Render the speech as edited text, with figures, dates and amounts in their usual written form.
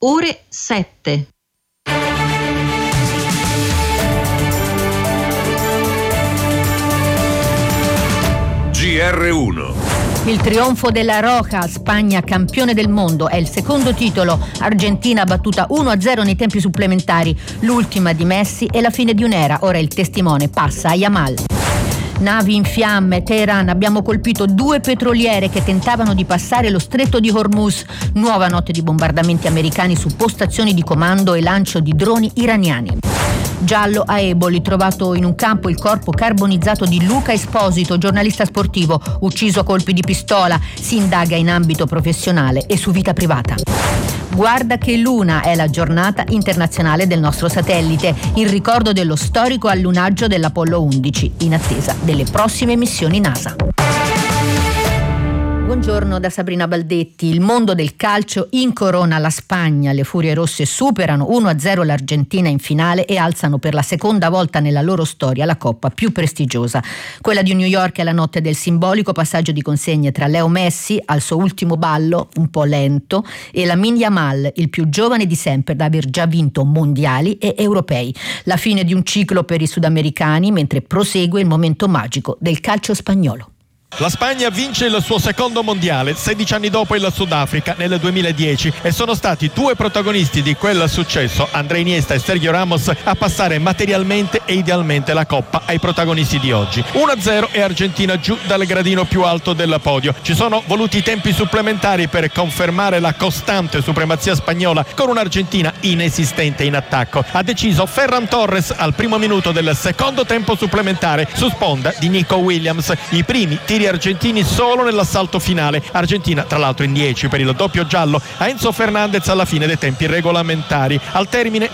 ore 7. GR1. Il trionfo della Roja, Spagna campione del mondo, è il secondo titolo. Argentina battuta 1-0 nei tempi supplementari, l'ultima di Messi e la fine di un'era. Ora il testimone passa a Yamal. Navi in fiamme, Teheran, abbiamo colpito 2 petroliere che tentavano di passare lo stretto di Hormuz. Nuova notte di bombardamenti americani su postazioni di comando e lancio di droni iraniani. Giallo a Eboli, trovato in un campo il corpo carbonizzato di Luca Esposito, giornalista sportivo, ucciso a colpi di pistola. Si indaga in ambito professionale e su vita privata. Guarda che luna è la giornata internazionale del nostro satellite, in ricordo dello storico allunaggio dell'Apollo 11, in attesa delle prossime missioni NASA. Buongiorno da Sabrina Baldetti. Il mondo del calcio incorona la Spagna. Le Furie Rosse superano 1-0 l'Argentina in finale e alzano per la seconda volta nella loro storia la coppa più prestigiosa. Quella di New York è la notte del simbolico passaggio di consegne tra Leo Messi, al suo ultimo ballo, un po' lento, e Lamine Yamal, il più giovane di sempre ad aver già vinto mondiali e europei. La fine di un ciclo per i sudamericani, mentre prosegue il momento magico del calcio spagnolo. La Spagna vince il suo secondo mondiale 16 anni dopo il Sudafrica nel 2010 e sono stati 2 protagonisti di quel successo, André Iniesta e Sergio Ramos, a passare materialmente e idealmente la coppa ai protagonisti di oggi. 1-0 e Argentina giù dal gradino più alto del podio. Ci sono voluti tempi supplementari per confermare la costante supremazia spagnola con un'Argentina inesistente in attacco. Ha deciso Ferran Torres al primo minuto del secondo tempo supplementare su sponda di Nico Williams. I primi tiri argentini solo nell'assalto finale. Argentina tra l'altro in 10 per il doppio giallo a Enzo Fernandez alla fine dei tempi regolamentari. Al termine